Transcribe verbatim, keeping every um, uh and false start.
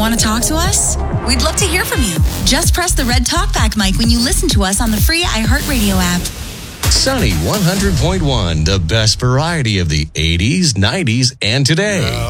Want to talk to us? We'd love to hear from you. Just press the red talkback mic when you listen to us on the free iHeartRadio app. Sunny one hundred point one, the best variety of the eighties, nineties, and today.